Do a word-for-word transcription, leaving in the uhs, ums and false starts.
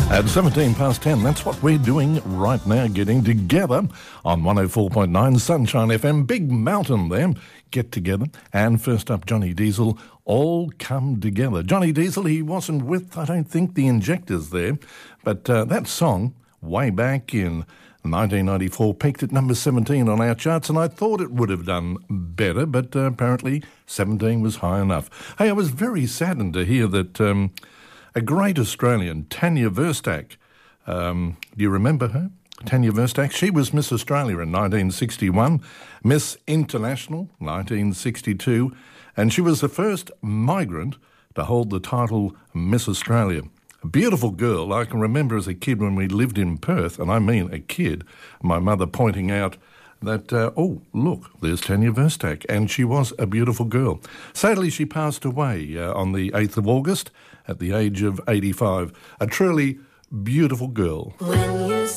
At seventeen past ten, that's what we're doing right now, getting together on one oh four point nine Sunshine F M. Big Mountain there, get together. And first up, Johnny Diesel, All Come Together. Johnny Diesel, he wasn't with, I don't think, the Injectors there, but uh, that song, way back in nineteen ninety-four, peaked at number seventeen on our charts, and I thought it would have done better, but uh, apparently seventeen was high enough. Hey, I was very saddened to hear that um, a great Australian, Tanya Verstack, um, do you remember her? Tanya Verstack, she was Miss Australia in nineteen sixty-one, Miss International nineteen sixty-two, and she was the first migrant to hold the title Miss Australia. A beautiful girl. I can remember as a kid when we lived in Perth, and I mean a kid, my mother pointing out that, uh, oh, look, there's Tanya Verstack, and she was a beautiful girl. Sadly, she passed away uh, on the eighth of August at the age of eighty-five. A truly beautiful girl. When you